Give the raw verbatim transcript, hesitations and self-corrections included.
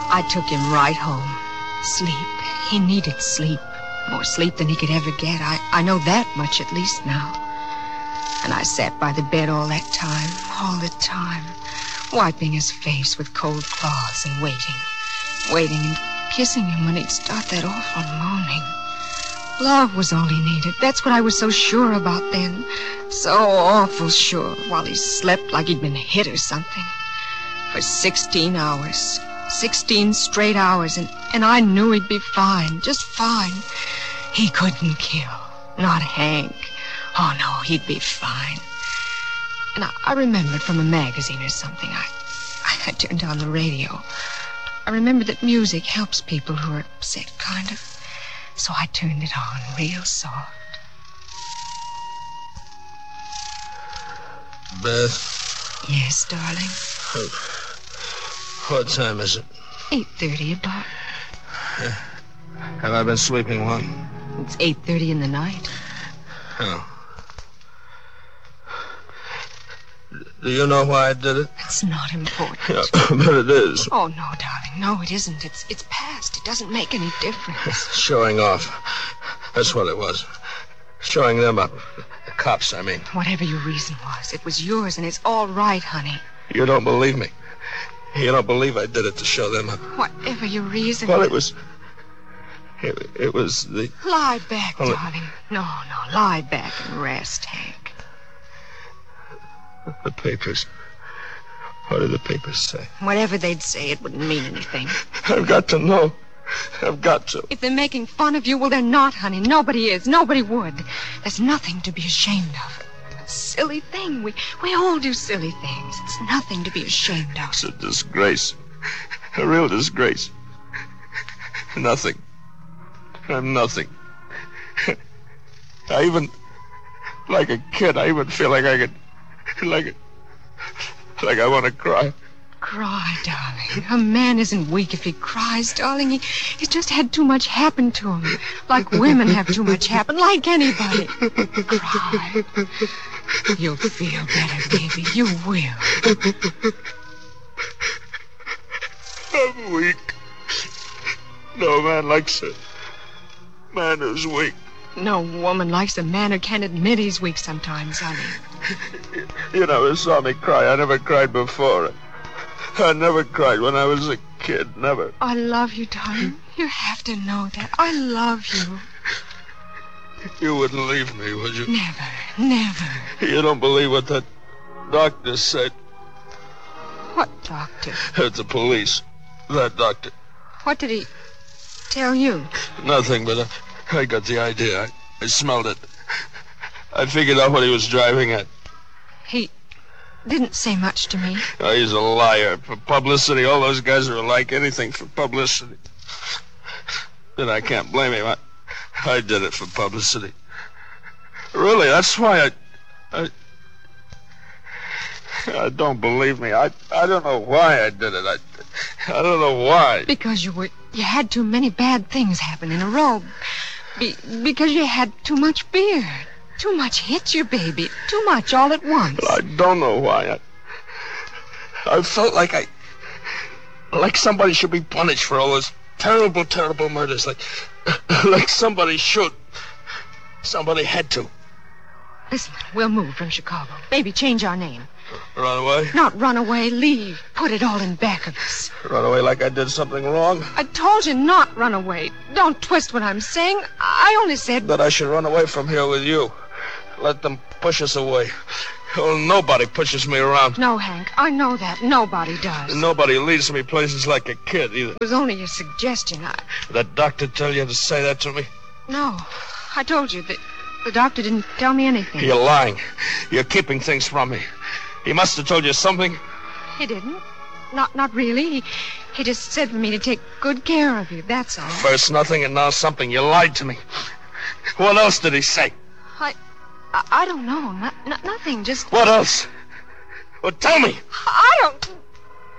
I took him right home. Sleep. He needed sleep. More sleep than he could ever get. I, I know that much at least now. And I sat by the bed all that time, all the time, wiping his face with cold cloths and waiting, waiting and kissing him when he'd start that awful moaning. Love was all he needed. That's what I was so sure about then. So awful sure, while he slept like he'd been hit or something. For sixteen hours. Sixteen straight hours, and, and I knew he'd be fine, just fine. He couldn't kill. Not Hank. Oh, no, he'd be fine. And I, I remembered from a magazine or something. I, I turned on the radio. I remembered that music helps people who are upset, kind of. So I turned it on real soft. Beth? Yes, darling? What time is it? eight thirty about. Uh, have I been sleeping long? It's eight thirty in the night. Oh. Do you know why I did it? It's not important. Yeah, but it is. Oh, no, darling. No, it isn't. It's it's past. It doesn't make any difference. Showing off. That's what it was. Showing them up. The cops, I mean. Whatever your reason was, it was yours, and it's all right, honey. You don't believe me. You don't believe I did it to show them up. Whatever your reason... Well, it was... It, it was the... Lie back, well, darling. No, no, lie back and rest, Hank. The papers. What did the papers say? Whatever they'd say, it wouldn't mean anything. I've got to know. I've got to. If they're making fun of you, well, they're not, honey. Nobody is. Nobody would. There's nothing to be ashamed of. Silly thing. We we all do silly things. It's nothing to be ashamed of. It's a disgrace. A real disgrace. Nothing. I'm nothing. I even, like a kid, I even feel like I could, like, like I want to cry. Cry, darling. A man isn't weak if he cries, darling. He, he's just had too much happen to him. Like women have too much happen, like anybody. Cry. You'll feel better, baby. You will. I'm weak. No man likes a man who's weak. No woman likes a man who can't admit he's weak sometimes, honey. You never saw me cry. I never cried before. I never cried when I was a kid. Never. I love you, darling. You have to know that. I love you. You wouldn't leave me, would you? Never, never. You don't believe what that doctor said? What doctor? It's the police. That doctor. What did he tell you? Nothing, but I, I got the idea. I, I smelled it. I figured out what he was driving at. He didn't say much to me. Oh, he's a liar. For publicity, all those guys are alike. Anything for publicity. Then I can't blame him. I, I did it for publicity. Really, that's why I... I... I don't believe me. I I don't know why I did it. I, I don't know why. Because you were... You had too many bad things happen in a row. Be, because you had too much beer. Too much hit you, baby. Too much all at once. But I don't know why. I, I felt like I... Like somebody should be punished for all those terrible, terrible murders. Like... Like somebody should. Somebody had to. Listen, we'll move from Chicago. Baby, change our name. Run away? Not run away, leave. Put it all in back of us. Run away like I did something wrong? I told you not run away. Don't twist what I'm saying. I only said... That I should run away from here with you. Let them push us away. Oh, nobody pushes me around. No, Hank, I know that. Nobody does. And nobody leads me places like a kid, either. It was only a suggestion. I... Did that doctor tell you to say that to me? No. I told you that the doctor didn't tell me anything. You're lying. You're keeping things from me. He must have told you something. He didn't. Not not really. He, he just said for me to take good care of you, that's all. First nothing and now something. You lied to me. What else did he say? I... I, I don't know. Not, not, nothing, just... What else? Well, tell me. I don't...